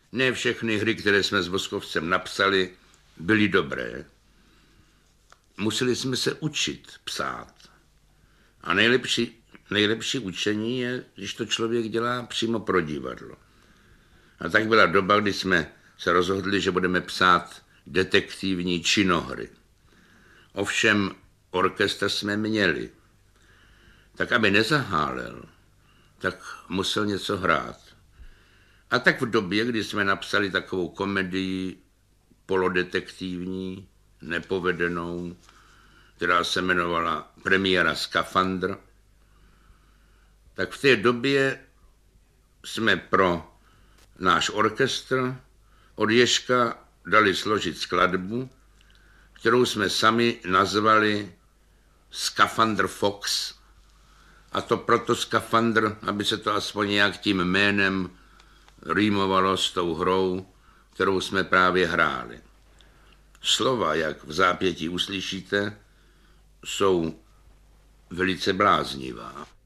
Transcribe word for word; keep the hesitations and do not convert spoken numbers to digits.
Ne všechny hry, které jsme s Voskovcem napsali, byly dobré. Museli jsme se učit psát. A nejlepší, nejlepší učení je, když to člověk dělá přímo pro divadlo. A tak byla doba, kdy jsme se rozhodli, že budeme psát detektivní činohry. Ovšem orchestr jsme měli. Tak aby nezahálel, tak musel něco hrát. A tak v době, kdy jsme napsali takovou komedii polodetektivní, nepovedenou, která se jmenovala Premiéra Skafandr, tak v té době jsme pro náš orchestr od Ježka dali složit skladbu, kterou jsme sami nazvali Skafandr Fox. A to proto Skafandr, aby se to aspoň nějak tím jménem rýmovalo s tou hrou, kterou jsme právě hráli. Slova, jak v zápětí uslyšíte, jsou velice bláznivá.